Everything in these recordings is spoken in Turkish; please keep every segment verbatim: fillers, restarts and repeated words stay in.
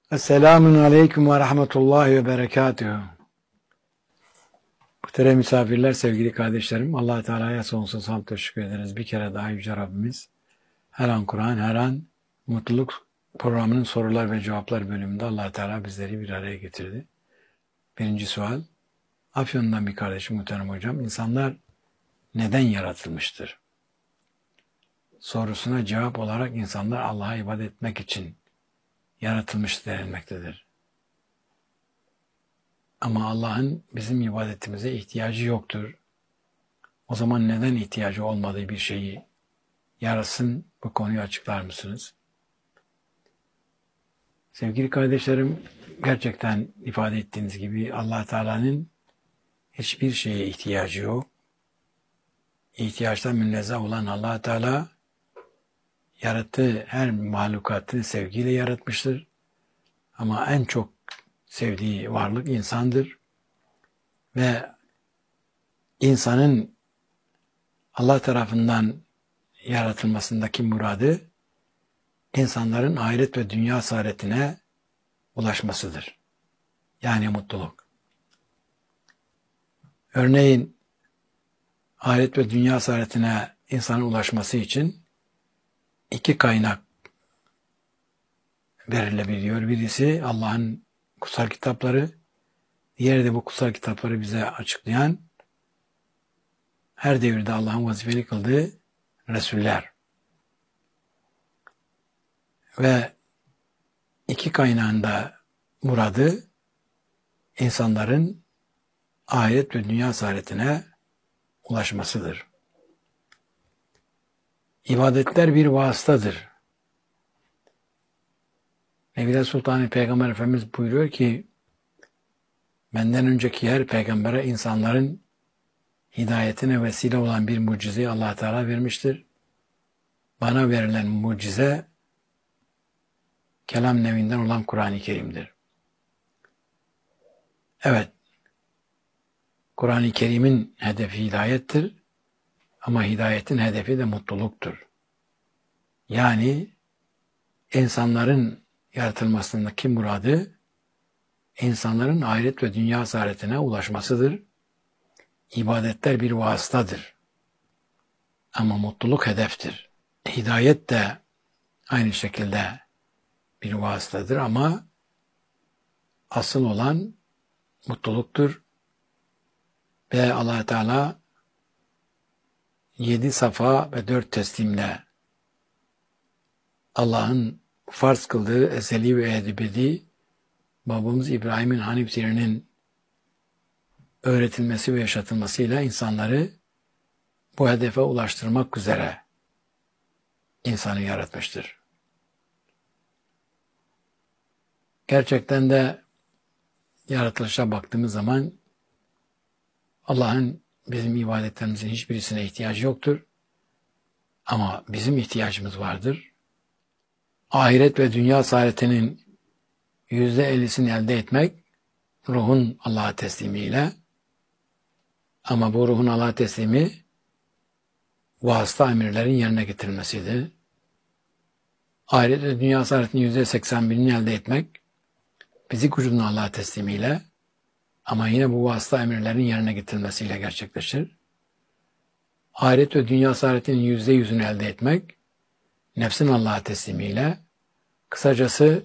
Esselamun Aleyküm ve Rahmetullahi ve Berekatühü. Muhterem misafirler, sevgili kardeşlerim, Allah Teala'ya sonsuz hamd teşekkür ederiz. Bir kere daha Yüce Rabbimiz her an Kur'an, her an mutluluk programının sorular ve cevaplar bölümünde Allah Teala bizleri bir araya getirdi. Birinci sual, Afyon'dan bir kardeşim muhterem hocam, insanlar neden yaratılmıştır? Sorusuna cevap olarak insanlar Allah'a ibadet etmek için yaratılmış denilmektedir. Ama Allah'ın bizim ibadetimize ihtiyacı yoktur. O zaman neden ihtiyacı olmadığı bir şeyi yaratsın? Bu konuyu açıklar mısınız? Sevgili kardeşlerim, gerçekten ifade ettiğiniz gibi Allah Teala'nın hiçbir şeye ihtiyacı yok. İhtiyaçtan münezzeh olan Allah Teala yarattığı her mahlukatı sevgiyle yaratmıştır. Ama en çok sevdiği varlık insandır. Ve insanın Allah tarafından yaratılmasındaki muradı insanların ahiret ve dünya saadetine ulaşmasıdır. Yani mutluluk. Örneğin ahiret ve dünya saadetine insanın ulaşması için iki kaynak verilebiliyor. Birisi Allah'ın kutsal kitapları, diğeri de bu kutsal kitapları bize açıklayan, her devirde Allah'ın vazifeli kıldığı Resuller. Ve iki kaynağın da muradı insanların ahiret ve dünya saadetine ulaşmasıdır. İbadetler bir vasıtadır. Nevile Sultan Peygamber Efendimiz buyuruyor ki, benden önceki her peygambere insanların hidayetine vesile olan bir mucizeyi Allah Teala vermiştir. Bana verilen mucize kelam nevinden olan Kur'an-ı Kerim'dir. Evet, Kur'an-ı Kerim'in hedefi hidayettir ama hidayetin hedefi de mutluluktur. Yani insanların yaratılmasındaki muradı insanların ahiret ve dünya saadetine ulaşmasıdır. İbadetler bir vasıtadır. Ama mutluluk hedeftir. Hidayet de aynı şekilde bir vasıtadır ama asıl olan mutluluktur. Ve Allah Teala yedi safa ve dört teslimle Allah'ın farz kıldığı ezeli ve ebedi babamız İbrahim'in Hanif dininin öğretilmesi ve yaşatılmasıyla insanları bu hedefe ulaştırmak üzere insanı yaratmıştır. Gerçekten de yaratılışa baktığımız zaman Allah'ın bizim ibadetlerimizin hiçbirisine ihtiyacı yoktur. Ama bizim ihtiyacımız vardır. Ahiret ve dünya saadetinin yüzde ellisini elde etmek ruhun Allah'a teslimiyle, ama bu ruhun Allah'a teslimi vasıta emirlerin yerine getirilmesidir. Ahiret ve dünya saadetinin yüzde seksen birini elde etmek fizik vücudun Allah'a teslimiyle, ama yine bu vasıta emirlerin yerine getirilmesiyle gerçekleşir. Ahiret ve dünya saadetinin yüzde yüzünü elde etmek nefsin Allah'a teslimiyle, kısacası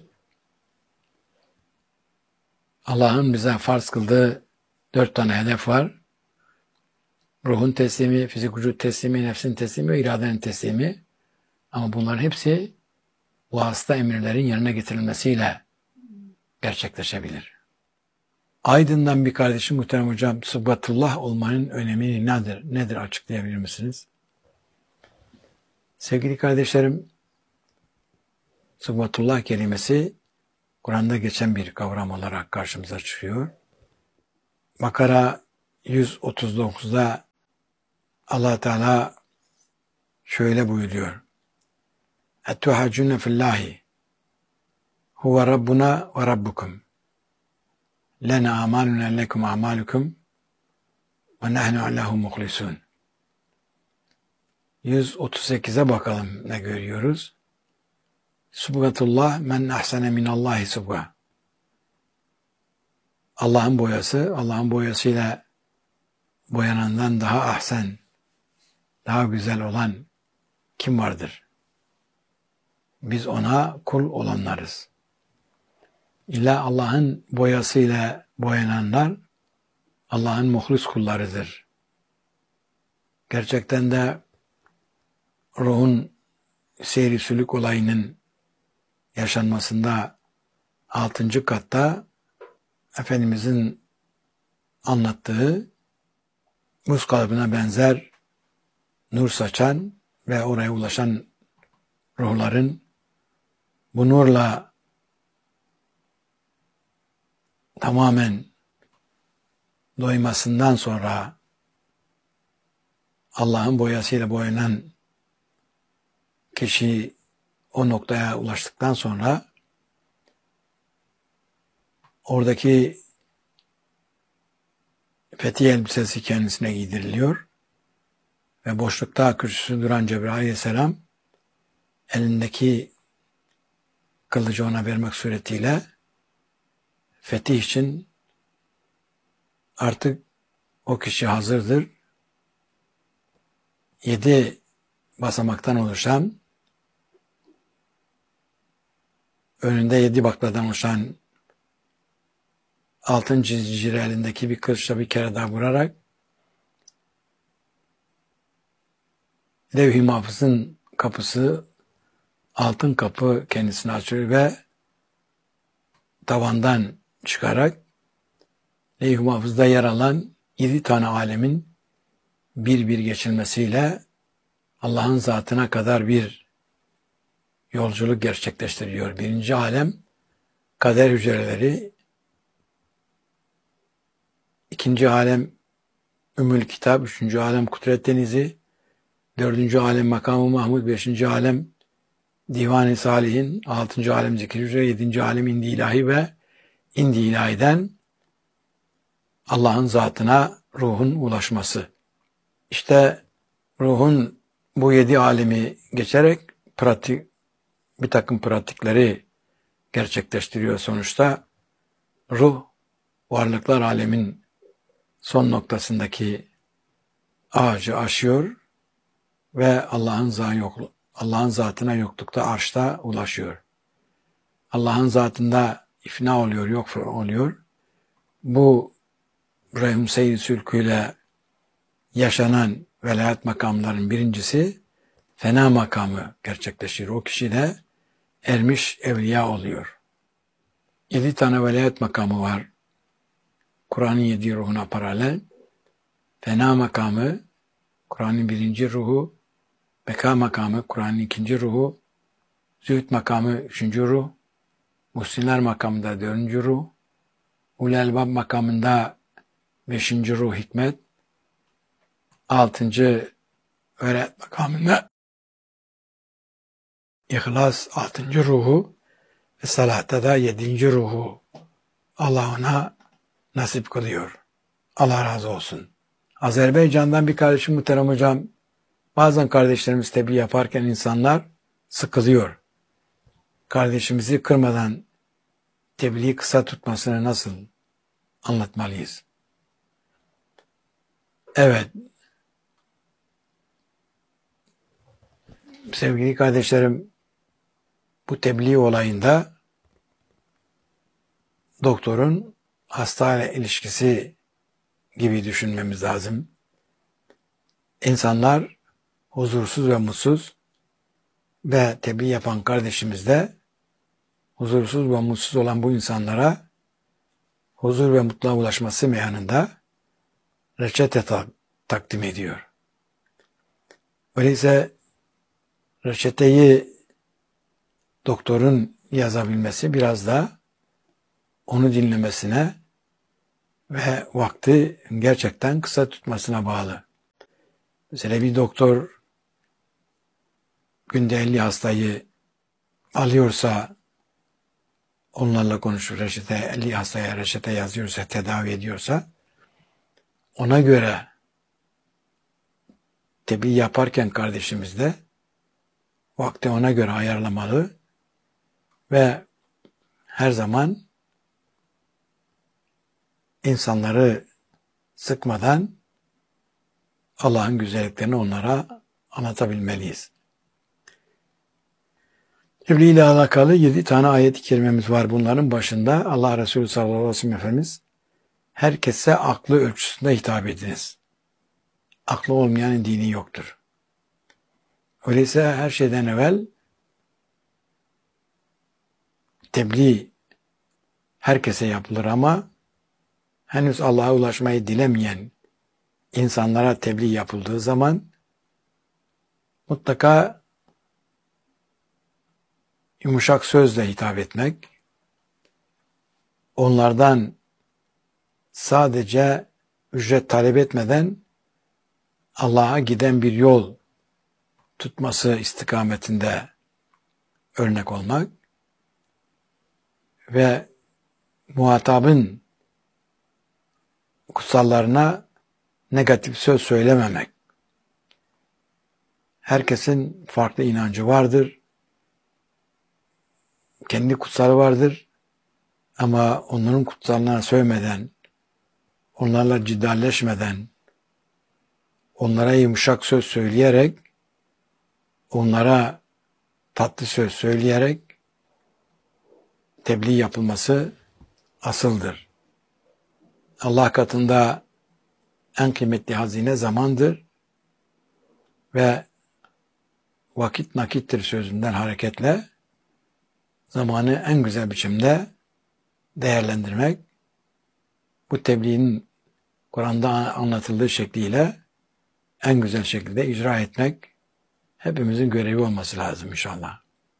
Allah'ın bize farz kıldığı dört tane hedef var. Ruhun teslimi, fizik vücut teslimi, nefsin teslimi ve iradenin teslimi. Ama bunların hepsi vasıta emirlerin yerine getirilmesiyle gerçekleşebilir. Aydın'dan bir kardeşim muhterem hocam, Sıbgatullah olmanın önemi nedir? Nedir açıklayabilir misiniz? Sevgili kardeşlerim, Sıbgatullah kelimesi Kur'an'da geçen bir kavram olarak karşımıza çıkıyor. Bakara yüz otuz dokuzda Allah Teala şöyle buyuruyor. Ettuhacunne fillahi huve rabbuna ve rabbukum lena amaluna lekum amalukum ve nehnu allahu muhlisun. yüz otuz sekize bakalım ne görüyoruz. Subgatullah men ahsene minallahi subga. Allah'ın boyası, Allah'ın boyasıyla boyanandan daha ahsen, daha güzel olan kim vardır? Biz ona kul olanlarız. İlla Allah'ın boyasıyla boyananlar Allah'ın muhlis kullarıdır. Gerçekten de ruhun seyri sülük olayının yaşanmasında altıncı katta Efendimizin anlattığı buz kalıbına benzer nur saçan ve oraya ulaşan ruhların bu nurla tamamen doymasından sonra Allah'ın boyasıyla boyanan kişi o noktaya ulaştıktan sonra oradaki fetih elbisesi kendisine giydiriliyor ve boşlukta kürsüsü duran Cebrail aleyhisselam elindeki kılıcı ona vermek suretiyle fetih için artık o kişi hazırdır. Yedi basamaktan oluşan, önünde yedi bakladan oluşan altın zinciri elindeki bir kılıçla bir kere daha vurarak Levh-i Mahfuz'un kapısı, altın kapı kendisini açıyor ve tavandan çıkarak Levh-i Mahfuz'da yer alan yedi tane alemin bir bir geçilmesiyle Allah'ın zatına kadar bir yolculuk gerçekleştiriyor. Birinci alem kader hücreleri, ikinci alem Ümmül Kitap, üçüncü alem Kudret Denizi, dördüncü alem Makam-ı Mahmud, beşinci alem Divan-ı Salihin, altıncı alem Zikir Hücre, yedinci alem İndi İlahi ve İndi İlahi'den Allah'ın zatına ruhun ulaşması. İşte ruhun bu yedi alemi geçerek pratik, bir takım pratikleri gerçekleştiriyor sonuçta. Ruh, varlıklar alemin son noktasındaki ağacı aşıyor ve Allah'ın zatı yok, Allah'ın zatına yoklukta arşta ulaşıyor. Allah'ın zatında ifna oluyor, yok oluyor. Bu İbrahim Seyyid Sülkü'yle yaşanan velayet makamlarının birincisi fena makamı gerçekleşir. O kişi de ermiş evliya oluyor. Yedi tane velayet makamı var. Kur'an'ın yedi ruhuna paralel. Fena makamı, Kur'an'ın birinci ruhu, beka makamı, Kur'an'ın ikinci ruhu, zühd makamı, üçüncü ruh, muhsinler makamında dördüncü ruh, ulul elbab makamında beşinci ruh hikmet, altıncı öğret makamında İhlas altıncı ruhu ve salatta da yedinci ruhu Allah ona nasip kılıyor. Allah razı olsun. Azerbaycan'dan bir kardeşim muhterem hocam, bazen kardeşlerimiz tebliğ yaparken insanlar sıkılıyor. Kardeşimizi kırmadan tebliği kısa tutmasını nasıl anlatmalıyız? Evet. Sevgili kardeşlerim, bu tebliğ olayında doktorun hastayla ilişkisi gibi düşünmemiz lazım. İnsanlar huzursuz ve mutsuz ve tebliğ yapan kardeşimiz de huzursuz ve mutsuz olan bu insanlara huzur ve mutluluğa ulaşması meyanında reçete ta- takdim ediyor. Öyleyse reçeteyi doktorun yazabilmesi biraz da onu dinlemesine ve vakti gerçekten kısa tutmasına bağlı. Mesela bir doktor günde elli hastayı alıyorsa, onlarla konuşup reçete, elli hastaya reçete yazıyorsa, tedavi ediyorsa, ona göre tebliğ yaparken kardeşimiz de vakti ona göre ayarlamalı ve her zaman insanları sıkmadan Allah'ın güzelliklerini onlara anlatabilmeliyiz. Tebliğ ile alakalı yedi tane ayet-i kerimemiz var. Bunların başında Allah Resulü sallallahu aleyhi ve sellem Efendimiz herkese aklı ölçüsünde hitap ediniz. Aklı olmayanın dini yoktur. Öyleyse her şeyden evvel tebliğ herkese yapılır ama henüz Allah'a ulaşmayı dilemeyen insanlara tebliğ yapıldığı zaman mutlaka yumuşak sözle hitap etmek, onlardan sadece ücret talep etmeden Allah'a giden bir yol tutması istikametinde örnek olmak ve muhatabın kutsallarına negatif söz söylememek. Herkesin farklı inancı vardır. Kendi kutsalı vardır. Ama onların kutsallarına sövmeden, onlarla ciddileşmeden, onlara yumuşak söz söyleyerek, onlara tatlı söz söyleyerek tebliğ yapılması asıldır. Allah katında en kıymetli hazine zamandır ve vakit nakittir sözünden hareketle zamanı en güzel biçimde değerlendirmek, bu tebliğin Kur'an'da anlatıldığı şekliyle en güzel şekilde icra etmek hepimizin görevi olması lazım inşallah.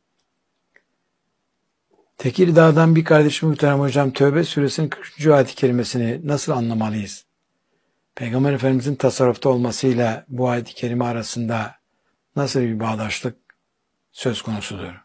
Tekirdağ'dan bir kardeşim muhterem hocam, Tövbe suresinin kırk üçüncü ayet-i kerimesini nasıl anlamalıyız? Peygamber Efendimizin tasarrufta olmasıyla bu ayet-i kerime arasında nasıl bir bağdaşlık söz konusudur?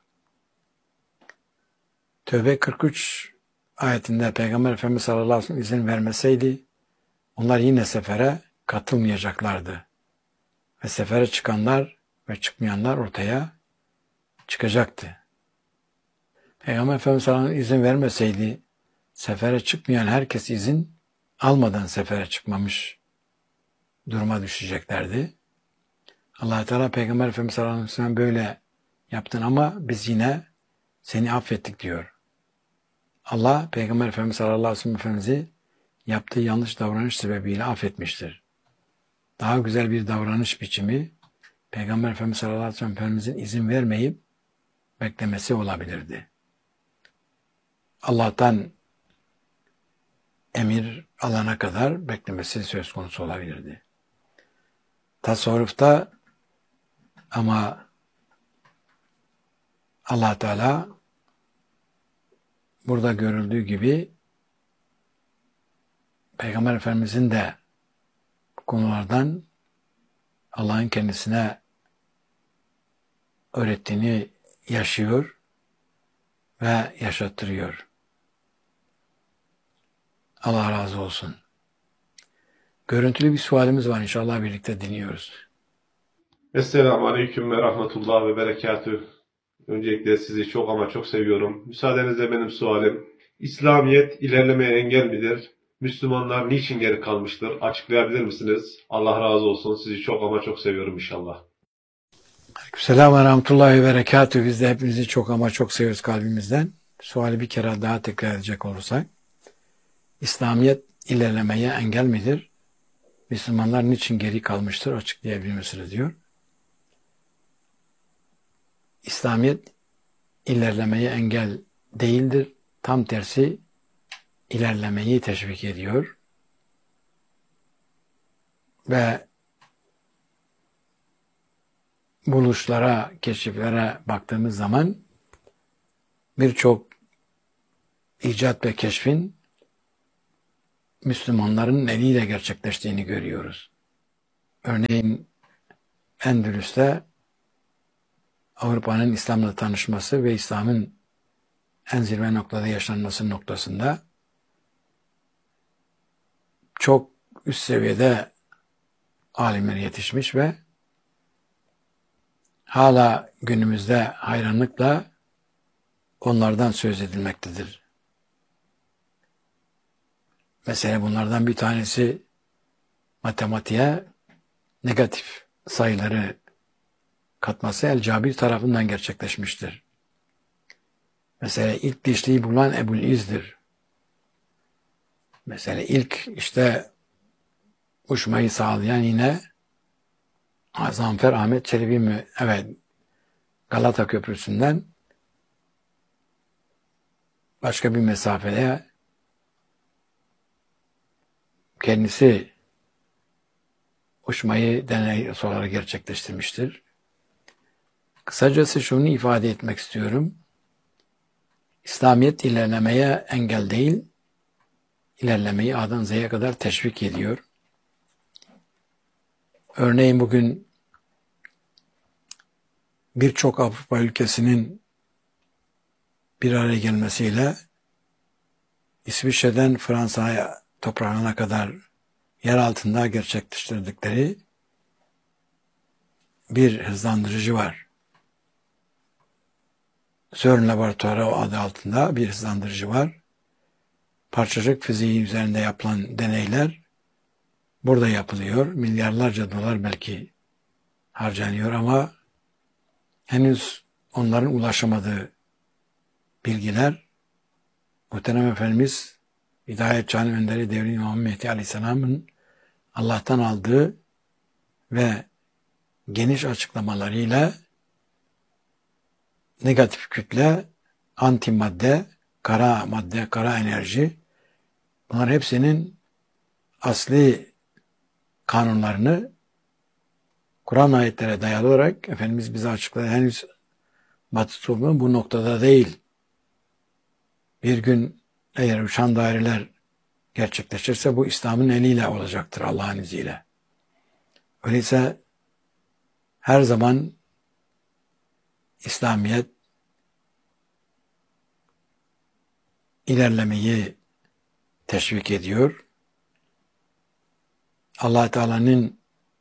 Tövbe kırk üç ayetinde Peygamber Efendimiz sallallahu aleyhi ve sellem izin vermeseydi onlar yine sefere katılmayacaklardı. Ve sefere çıkanlar ve çıkmayanlar ortaya çıkacaktı. Peygamber Efendimiz sallallahu aleyhi ve sellem izin vermeseydi sefere çıkmayan herkes izin almadan sefere çıkmamış duruma düşeceklerdi. Allah Teala Peygamber Efendimiz sallallahu aleyhi ve sellem böyle yaptın ama biz yine seni affettik diyor. Allah Peygamber Efendimiz sallallahu aleyhi ve sellem Efendimiz'i yaptığı yanlış davranış sebebiyle affetmiştir. Daha güzel bir davranış biçimi Peygamber Efendimiz sallallahu aleyhi ve sellem Efendimiz'in izin vermeyip beklemesi olabilirdi. Allah'tan emir alana kadar beklemesi söz konusu olabilirdi. Tasavvufta ama Allah Teala burada görüldüğü gibi Peygamber Efendimizin de bu konulardan Allah'ın kendisine öğrettiğini yaşıyor ve yaşattırıyor. Allah razı olsun. Görüntülü bir sualimiz var. İnşallah birlikte dinliyoruz. Esselamu Aleyküm ve Rahmetullah ve Berekatüh. Öncelikle sizi çok ama çok seviyorum. Müsaadenizle benim sualim. İslamiyet ilerlemeye engel midir? Müslümanlar niçin geri kalmıştır? Açıklayabilir misiniz? Allah razı olsun. Sizi çok ama çok seviyorum inşallah. Aleykümselam ve rahmetullahi ve berekatüh. Biz de hepinizi çok ama çok seviyoruz kalbimizden. Suali bir kere daha tekrar edecek olursak. İslamiyet ilerlemeye engel midir? Müslümanlar niçin geri kalmıştır? Açıklayabilir misiniz diyor. İslamiyet ilerlemeye engel değildir. Tam tersi ilerlemeyi teşvik ediyor. Ve buluşlara, keşiflere baktığımız zaman birçok icat ve keşfin Müslümanların eliyle gerçekleştiğini görüyoruz. Örneğin Endülüs'te Avrupa'nın İslam'la tanışması ve İslam'ın en zirve noktada yaşanması noktasında çok üst seviyede alimler yetişmiş ve hala günümüzde hayranlıkla onlardan söz edilmektedir. Mesela bunlardan bir tanesi matematiğe negatif sayıları katması El-Cabir tarafından gerçekleşmiştir. Mesela ilk dişliği bulan Ebu'l-İz'dir. Mesela ilk işte uçmayı sağlayan yine Gazanfer Ahmet Çelebi mi? Evet, Galata Köprüsü'nden başka bir mesafeye kendisi uçmayı deney olarak gerçekleştirmiştir. Kısacası şunu ifade etmek istiyorum. İslamiyet ilerlemeye engel değil, ilerlemeyi A'dan Z'ye kadar teşvik ediyor. Örneğin bugün birçok Avrupa ülkesinin bir araya gelmesiyle İsviçre'den Fransa'ya toprağına kadar yer altında gerçekleştirdikleri bir hızlandırıcı var. CERN laboratuvarı adı altında bir hızlandırıcı var. Parçacık fiziği üzerinde yapılan deneyler burada yapılıyor. Milyarlarca dolar belki harcanıyor ama henüz onların ulaşamadığı bilgiler Muhterem Efendimiz Hidayet Çağının Önderi Devrin İmam Mehdi Aleyhisselam'ın Allah'tan aldığı ve geniş açıklamalarıyla negatif kütle, antimadde, kara madde, kara enerji, bunlar hepsinin asli kanunlarını Kur'an ayetlere dayalı olarak Efendimiz bize açıkladı. Henüz Batı toplumu bu noktada değil. Bir gün eğer uçan daireler gerçekleşirse bu İslam'ın eliyle olacaktır Allah'ın izniyle. Öyleyse her zaman İslamiyet ilerlemeyi teşvik ediyor. Allah Teala'nın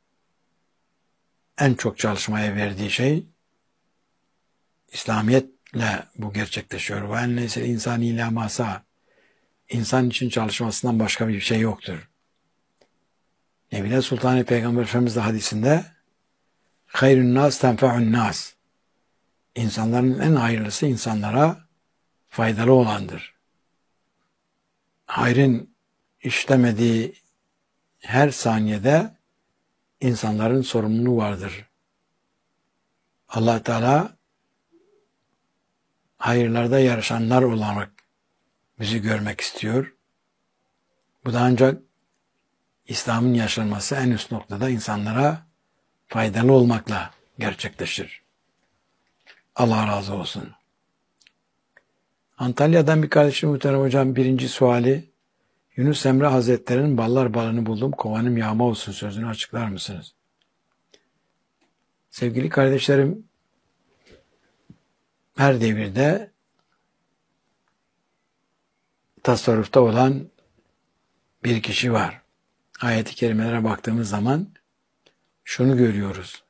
en çok çalışmaya verdiği şey İslamiyetle bu gerçekleşiyor. Ve enneyse insani ila masa. İnsan için çalışmasından başka bir şey yoktur. Nebine Sultan Peygamber Efendimiz de hadisinde hayrun nas tenfe'un nas. İnsanların en hayırlısı insanlara faydalı olandır. Hayrın işlemediği her saniyede insanların sorumluluğu vardır. Allah Teala hayırlarda yarışanlar olarak bizi görmek istiyor. Bu da ancak İslam'ın yaşanması en üst noktada insanlara faydalı olmakla gerçekleşir. Allah razı olsun. Antalya'dan bir kardeşim muhterem hocam birinci suali Yunus Emre Hazretleri'nin ballar balını buldum kovanım yağma olsun sözünü açıklar mısınız? Sevgili kardeşlerim, her devirde tasarrufta olan bir kişi var. Ayet-i kerimelere baktığımız zaman şunu görüyoruz.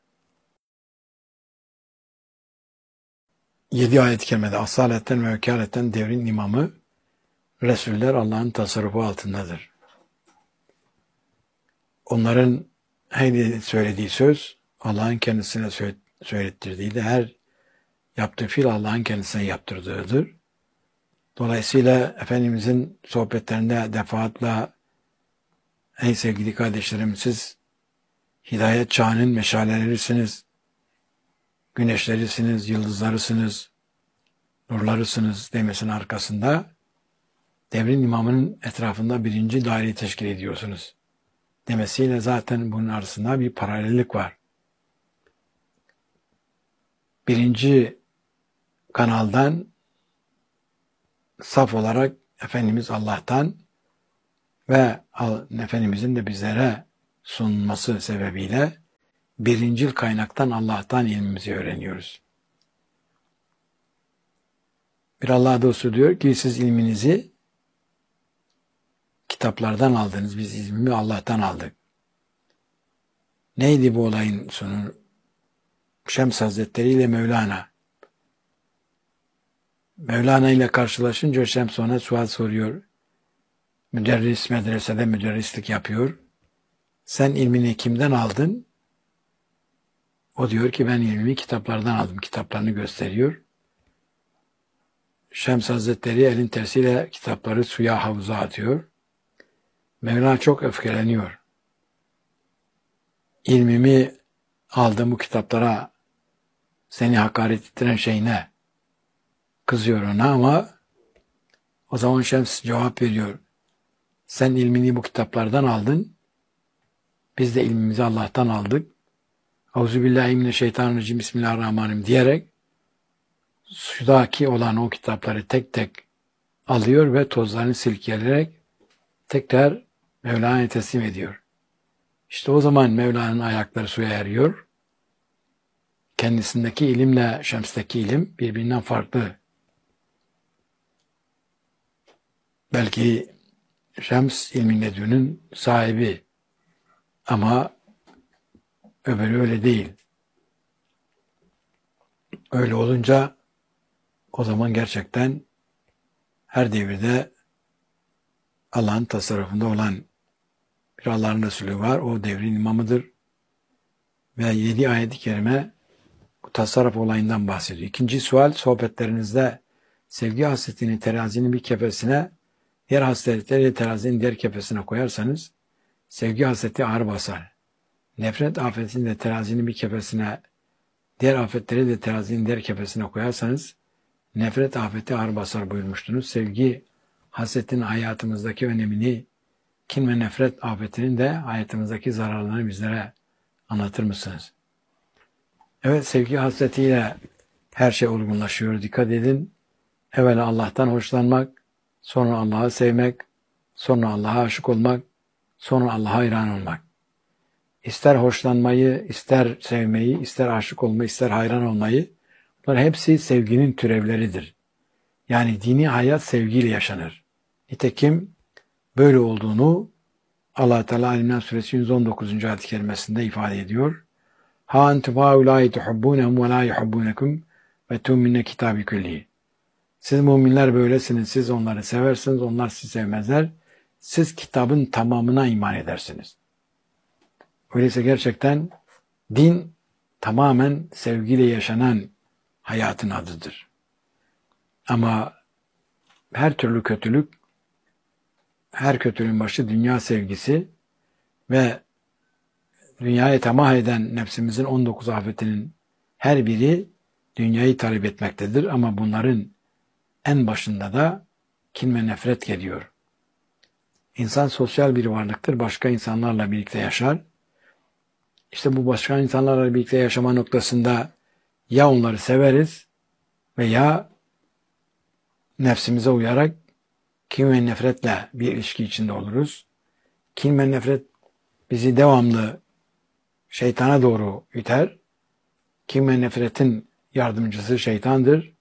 Yedi ayet-i kerimede asaletten ve vekaletten devrin imamı Resuller Allah'ın tasarrufu altındadır. Onların her söylediği söz Allah'ın kendisine söylettirdiği de her yaptığı fiil Allah'ın kendisine yaptırdığıdır. Dolayısıyla Efendimizin sohbetlerinde defaatla ey sevgili kardeşlerim siz hidayet çağının meşalelerisiniz, güneşlerisiniz, yıldızlarısınız, nurlarısınız demesinin arkasında devrin imamının etrafında birinci daireyi teşkil ediyorsunuz demesiyle zaten bunun arasında bir paralellik var. Birinci kanaldan saf olarak Efendimiz Allah'tan ve Efendimizin de bizlere sunması sebebiyle birincil kaynaktan Allah'tan ilmimizi öğreniyoruz. Bir Allah dostu diyor ki siz ilminizi kitaplardan aldınız, biz ilmimi Allah'tan aldık. Neydi bu olayın sonu? Şems Hazretleri ile Mevlana. Mevlana ile karşılaşınca Şems ona sual soruyor. müderris medresede müderrislik yapıyor. Sen ilmini kimden aldın? O diyor ki ben ilmimi kitaplardan aldım. Kitaplarını gösteriyor. Şems Hazretleri elin tersiyle kitapları suya, havuza atıyor. Mevlana çok öfkeleniyor. İlmimi aldım bu kitaplara, seni hakaret ettiren şey ne? Kızıyor ona ama o zaman Şems cevap veriyor. Sen ilmini bu kitaplardan aldın. Biz de ilmimizi Allah'tan aldık. Euzubillahimineşşeytanirracim Bismillahirrahmanirrahim diyerek sudaki olan o kitapları tek tek alıyor ve tozlarını silkeleyerek tekrar Mevlana'ya teslim ediyor. İşte o zaman Mevlana'nın ayakları suya eriyor. Kendisindeki ilimle Şems'teki ilim birbirinden farklı. Belki Şems ilmin ledünün sahibi ama öbürü öyle değil. Öyle olunca o zaman gerçekten her devirde Allah'ın tasarrufunda olan bir Allah'ın Resulü var. O devrin imamıdır. Ve yedi ayet-i kerime bu tasarruf olayından bahsediyor. İkinci sual, sohbetlerinizde sevgi hasretini terazinin bir kefesine, diğer hasretleri terazinin diğer kefesine koyarsanız sevgi hasreti ağır basar. Nefret afetini de terazinin bir kefesine, diğer afetleri de terazinin diğer kefesine koyarsanız nefret afeti ağır basar buyurmuştunuz. Sevgi hasretinin hayatımızdaki önemini, kin ve nefret afetinin de hayatımızdaki zararlarını bizlere anlatır mısınız? Evet, sevgi hasretiyle her şey olgunlaşıyor. Dikkat edin. Evvela Allah'tan hoşlanmak, sonra Allah'ı sevmek, sonra Allah'a aşık olmak, sonra Allah'a hayran olmak. İster hoşlanmayı, ister sevmeyi, ister aşık olmayı, ister hayran olmayı, bunlar hepsi sevginin türevleridir. Yani dini hayat sevgiyle yaşanır. Nitekim böyle olduğunu Allah Teala Ali-İmran Suresi yüz on dokuzuncu ayet-i kerimesinde ifade ediyor. Ha entum haulâi tuhibbûnehum ve lâ yuhibbûnekum ve tu'minne kitâbi küllihi. Siz müminler böylesiniz. Siz onları seversiniz. Onlar sizi sevmezler. Siz kitabın tamamına iman edersiniz. Öyleyse gerçekten din tamamen sevgiyle yaşanan hayatın adıdır. Ama her türlü kötülük, her kötülüğün başı dünya sevgisi ve dünyaya tamah eden nefsimizin on dokuz afetinin her biri dünyayı talep etmektedir. Ama bunların en başında da kin ve nefret geliyor. İnsan sosyal bir varlıktır. Başka insanlarla birlikte yaşar. İşte bu başka insanlarla birlikte yaşama noktasında ya onları severiz veya nefsimize uyarak kin ve nefretle bir ilişki içinde oluruz. Kin ve nefret bizi devamlı şeytana doğru iter. Kin ve nefretin yardımcısı şeytandır.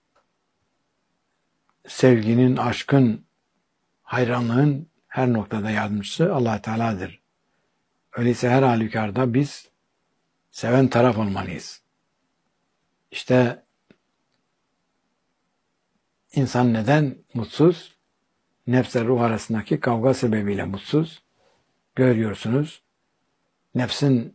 Sevginin, aşkın, hayranlığın her noktada yardımcısı Allah Teala'dır. Öyleyse her halükarda biz seven taraf olmalıyız. İşte insan neden mutsuz? Nefsle ruh arasındaki kavga sebebiyle mutsuz. Görüyorsunuz. Nefsin,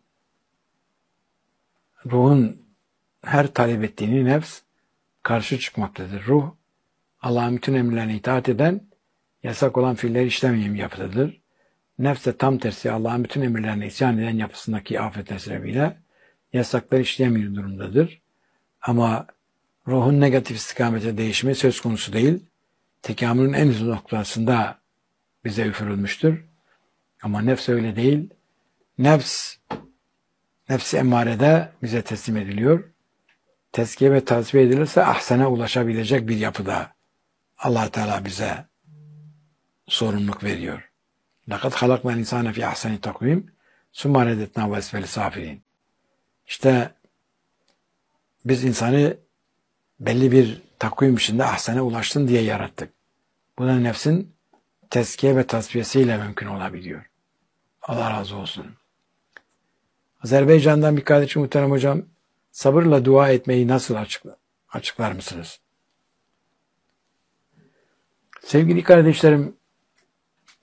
ruhun her talep ettiğini nefs karşı çıkmaktadır. Ruh, Allah'ın bütün emirlerine itaat eden, yasak olan fiilleri işlemeyen yapıdadır. Nefs de tam tersi Allah'ın bütün emirlerine isyan eden yapısındaki afetler sebebiyle yasakları işleyemiyor durumdadır. Ama ruhun negatif istikamete değişimi söz konusu değil. Tekamülün en üst noktasında bize üfürülmüştür. Ama nefs öyle değil. Nefs, nefsi emmarede bize teslim ediliyor. Tezkiye ve tasfiye edilirse ahsene ulaşabilecek bir yapıda Allah Teala bize sorumluluk veriyor. لَقَدْ خَلَقْنَا الْاِنْسَانَ فِي اَحْسَنِ تَقْوِيمٍ ثُمَّ رَدَدْنَا وَاَسْفَلِ سَافِلِينَ. İşte biz insanı belli bir takvim içinde ahsene ulaşsın diye yarattık. Bu da nefsin tezkiye ve tasfiyesiyle mümkün olabiliyor. Allah razı olsun. Azerbaycan'dan bir kardeşim muhterem hocam, sabırla dua etmeyi nasıl açıklar, açıklar mısınız? Sevgili kardeşlerim,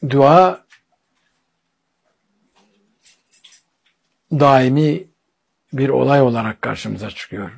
dua daimi bir olay olarak karşımıza çıkıyor.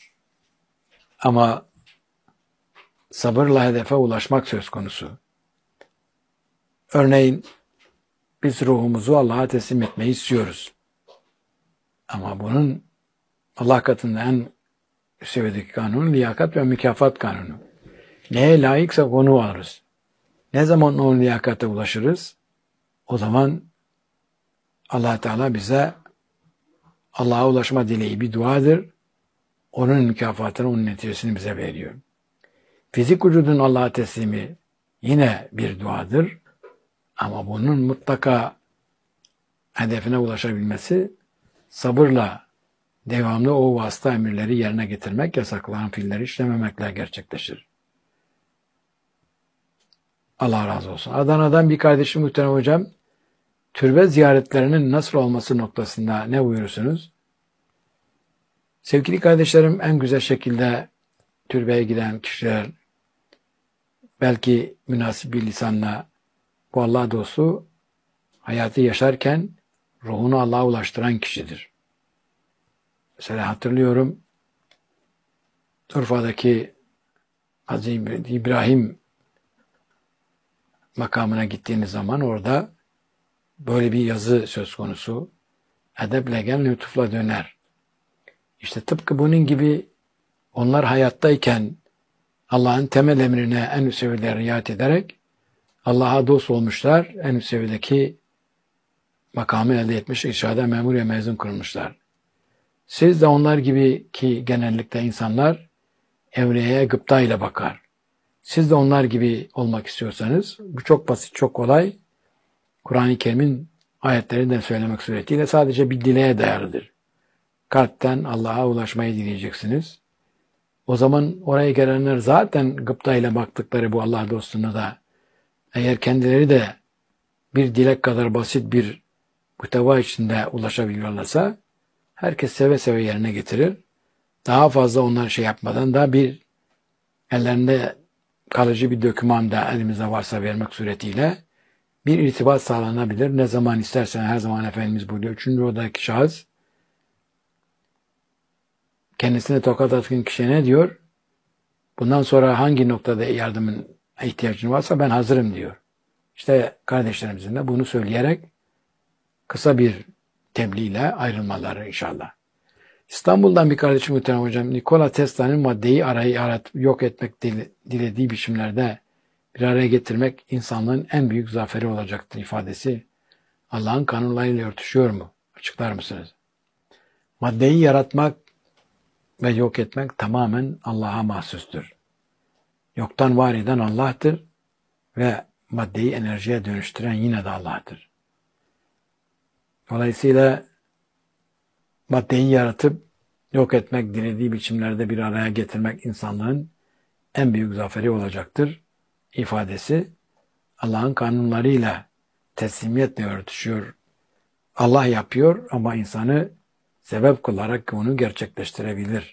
Ama sabırla hedefe ulaşmak söz konusu. Örneğin biz ruhumuzu Allah'a teslim etmeyi istiyoruz. Ama bunun Allah katında en seviyedeki kanun liyakat ve mükafat kanunu. Neye layıksa onu alırız. Ne zaman o liyakate ulaşırız? O zaman Allah Teala bize Allah'a ulaşma dileği bir duadır. Onun mükafatını, onun neticesini bize veriyor. Fizik vücudun Allah'a teslimi yine bir duadır. Ama bunun mutlaka hedefine ulaşabilmesi sabırla devamlı o vasıta emirleri yerine getirmek, yasaklanan fiilleri işlememekle gerçekleşir. Allah razı olsun. Adana'dan bir kardeşim muhterem hocam, türbe ziyaretlerinin nasıl olması noktasında ne buyurursunuz? Sevgili kardeşlerim, en güzel şekilde türbeye giden kişiler belki münasip bir lisanla bu Allah dostu hayatı yaşarken ruhunu Allah'a ulaştıran kişidir. Mesela hatırlıyorum Urfa'daki Hazreti İbrahim makamına gittiğiniz zaman orada böyle bir yazı söz konusu. Edeple gel, lütufla döner. İşte tıpkı bunun gibi onlar hayattayken Allah'ın temel emrine en üst seviyede riayet ederek Allah'a dost olmuşlar. En üst seviyedeki makamı elde etmiş, irşada memur mezun kılmışlar. Siz de onlar gibi ki genellikle insanlar evreye gıpta ile bakar. Siz de onlar gibi olmak istiyorsanız bu çok basit, çok kolay. Kur'an-ı Kerim'in ayetlerinden söylemek suretiyle sadece bir dileğe dayalıdır. Kalpten Allah'a ulaşmayı dileyeceksiniz. O zaman oraya gelenler zaten gıpta ile baktıkları bu Allah dostuna da eğer kendileri de bir dilek kadar basit bir muhteva içinde ulaşabiliyorlarsa herkes seve seve yerine getirir. Daha fazla onlar şey yapmadan da bir ellerinde kalıcı bir doküman da elimizde varsa vermek suretiyle bir irtibat sağlanabilir. Ne zaman istersen her zaman Efendimiz buyuruyor. Üçüncü odadaki şahıs kendisine tokat atın kişiye ne diyor? Bundan sonra hangi noktada yardımın ihtiyacın varsa ben hazırım diyor. İşte kardeşlerimizin de bunu söyleyerek kısa bir tebliğle ayrılmaları inşallah. İstanbul'dan bir kardeşim muhterem hocam, Nikola Tesla'nın maddeyi arayı arat, yok etmek dilediği biçimlerde bir araya getirmek insanlığın en büyük zaferi olacaktır ifadesi Allah'ın kanunlarıyla örtüşüyor mu? Açıklar mısınız? Maddeyi yaratmak ve yok etmek tamamen Allah'a mahsustur. Yoktan var eden Allah'tır ve maddeyi enerjiye dönüştüren yine de Allah'tır. Dolayısıyla maddeyi yaratıp yok etmek, dilediği biçimlerde bir araya getirmek insanlığın en büyük zaferi olacaktır ifadesi Allah'ın kanunlarıyla teslimiyetle örtüşüyor. Allah yapıyor ama insanı sebep kılarak onu gerçekleştirebilir.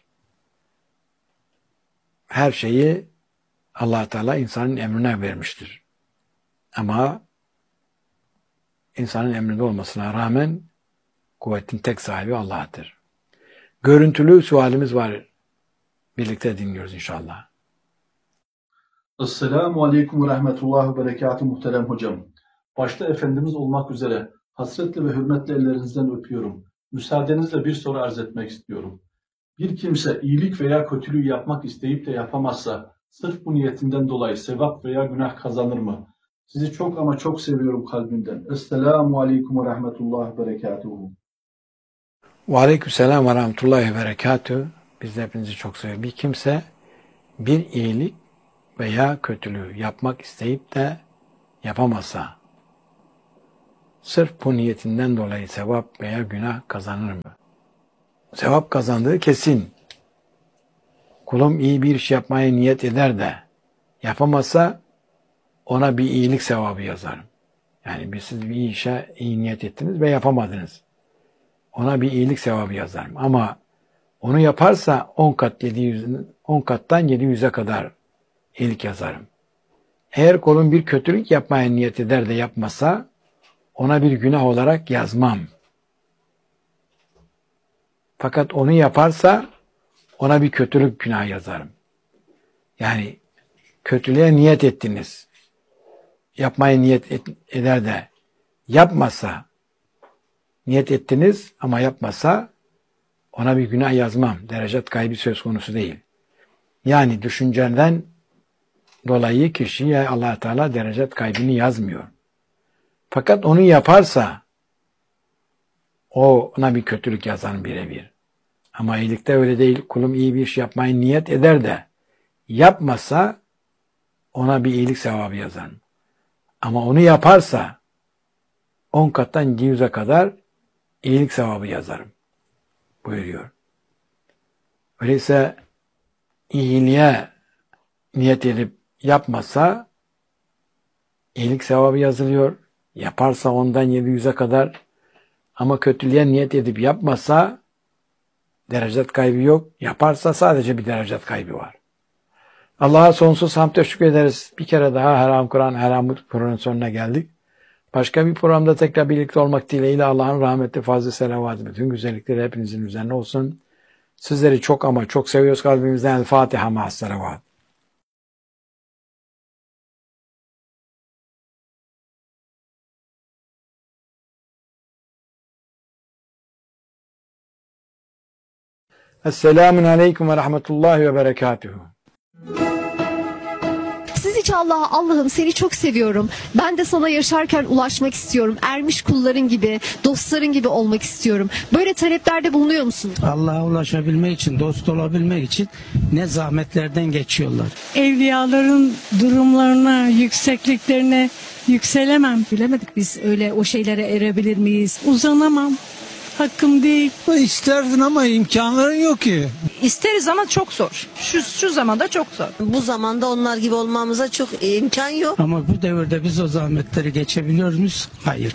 Her şeyi Allah Teala insanın emrine vermiştir. Ama insanın emrinde olmasına rağmen kuvvetin tek sahibi Allah'tır. Görüntülü sualimiz var. Birlikte dinliyoruz inşallah. Esselamu Aleyküm ve Rahmetullahi ve Berekatuhu muhterem hocam. Başta Efendimiz olmak üzere hasretle ve hürmetle ellerinizden öpüyorum. Müsaadenizle bir soru arz etmek istiyorum. Bir kimse iyilik veya kötülüğü yapmak isteyip de yapamazsa sırf bu niyetinden dolayı sevap veya günah kazanır mı? Sizi çok ama çok seviyorum kalbimden. Esselamu Aleyküm ve Rahmetullahi ve Berekatuhu. Ve Aleykümselam ve Rahmetullahi ve Berekatuhu. Biz de hepinizi çok seviyoruz. Bir kimse bir iyilik veya kötülüğü yapmak isteyip de yapamazsa sırf bu niyetinden dolayı sevap veya günah kazanır mı? Sevap kazandığı kesin. Kulum iyi bir iş yapmaya niyet eder de yapamazsa ona bir iyilik sevabı yazarım. Yani bir siz bir iyi işe iyi niyet ettiniz ve yapamadınız. Ona bir iyilik sevabı yazarım. Ama onu yaparsa on kat yedi yüz, on kattan yedi yüze kadar iyilik yazarım. Eğer kulum bir kötülük yapmaya niyet eder de yapmasa, ona bir günah olarak yazmam. Fakat onu yaparsa, ona bir kötülük günah yazarım. Yani kötülüğe niyet ettiniz. Yapmaya niyet et, eder de yapmasa, niyet ettiniz ama yapmasa, ona bir günah yazmam. Derecet kaybı söz konusu değil. Yani düşüncenden dolayı kişiye Allah Teala derecet kaybını yazmıyor. Fakat onu yaparsa o ona bir kötülük yazan birebir. Ama iyilikte öyle değil. Kulum iyi bir iş yapmayı niyet eder de yapmasa ona bir iyilik sevabı yazan. Ama onu yaparsa on kattan yüze kadar iyilik sevabı yazarım buyuruyor. Öyleyse iyiliğe niyet edip yapmasa iyilik sevabı yazılıyor. Yaparsa ondan yedi yüze kadar, ama kötülüğe niyet edip yapmasa derecet kaybı yok. Yaparsa sadece bir derecet kaybı var. Allah'a sonsuz hamd teşekkür ederiz. Bir kere daha Haram Kur'an, Haram Kur'an'ın sonuna geldik. Başka bir programda tekrar birlikte olmak dileğiyle Allah'ın rahmeti, fazla selavatı, bütün güzellikleri hepinizin üzerine olsun. Sizleri çok ama çok seviyoruz kalbimizden. El Fatiha ma'as selavat. Esselamun aleyküm ve rahmetullahi ve berekatuhu. Siz hiç Allah'a, Allah'ım seni çok seviyorum. Ben de sana yaşarken ulaşmak istiyorum. Ermiş kulların gibi, dostların gibi olmak istiyorum. Böyle taleplerde bulunuyor musun? Allah'a ulaşabilmek için, dost olabilmek için ne zahmetlerden geçiyorlar. Evliyaların durumlarına, yüksekliklerine yükselemem. Bilemedik biz öyle o şeylere erebilir miyiz? Uzanamam. Hakkım değil. İsterdin ama imkanların yok ki. İsteriz ama çok zor. Şu, şu zamanda çok zor. Bu zamanda onlar gibi olmamıza çok imkan yok. Ama bu devirde biz o zahmetleri geçebiliyor muyuz? Hayır.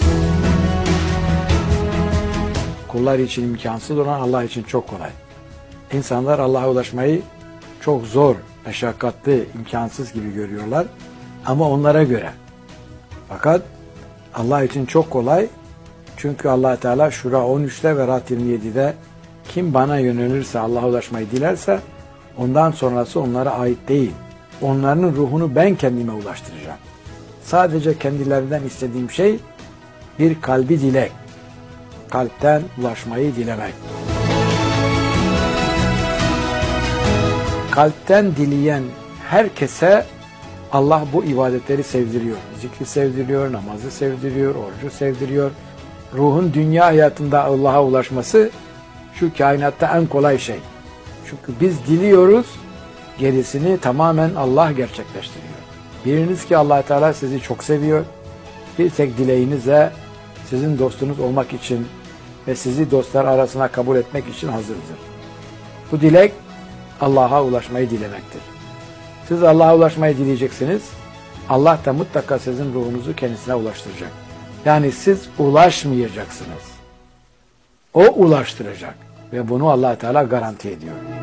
Kullar için imkansız olan Allah için çok kolay. İnsanlar Allah'a ulaşmayı çok zor, meşakkatli, imkansız gibi görüyorlar. Ama onlara göre. Fakat Allah için çok kolay. Çünkü Allah Teala Şura on üçte ve Rad yirmi yedide kim bana yönelirse, Allah'a ulaşmayı dilerse ondan sonrası onlara ait değil. Onların ruhunu ben kendime ulaştıracağım. Sadece kendilerinden istediğim şey bir kalbi dilek. Kalpten ulaşmayı dilemek. Kalpten dileyen herkese Allah bu ibadetleri sevdiriyor. Zikri sevdiriyor, namazı sevdiriyor, orucu sevdiriyor. Ruhun dünya hayatında Allah'a ulaşması şu kainatta en kolay şey. Çünkü biz diliyoruz, gerisini tamamen Allah gerçekleştiriyor. Biliniz ki Allah Teala sizi çok seviyor. Bir tek dileğinizle sizin dostunuz olmak için ve sizi dostlar arasına kabul etmek için hazırdır. Bu dilek Allah'a ulaşmayı dilemektir. Siz Allah'a ulaşmayı dileyeceksiniz. Allah da mutlaka sizin ruhunuzu kendisine ulaştıracak. Yani siz ulaşmayacaksınız. O ulaştıracak ve bunu Allah Teala garanti ediyor.